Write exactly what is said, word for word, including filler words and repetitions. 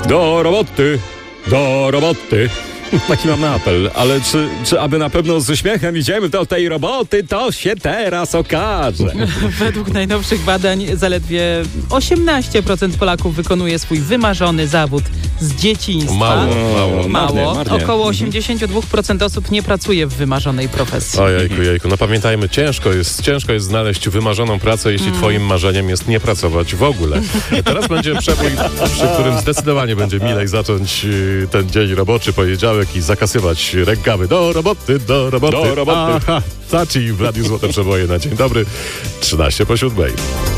Do roboty, do roboty. Taki mamy apel, ale czy, czy aby na pewno z uśmiechem idziemy do tej roboty, to się teraz okaże. Według najnowszych badań zaledwie osiemnaście procent Polaków wykonuje swój wymarzony zawód z dzieciństwa. Mało, mało. Mało. Marnie, marnie. Około osiemdziesiąt dwa procent osób nie pracuje w wymarzonej profesji. Ojejku, jejku. No pamiętajmy, ciężko jest, ciężko jest znaleźć wymarzoną pracę, jeśli twoim marzeniem jest nie pracować w ogóle. Teraz będzie przebój, przy którym zdecydowanie będzie milej zacząć y, ten dzień roboczy, poniedziałek i zakasywać rękawy. Do roboty, do roboty. Do roboty. Aha, Taci w Radiu Złote Przeboje na dzień dobry. trzynaście po siódmej.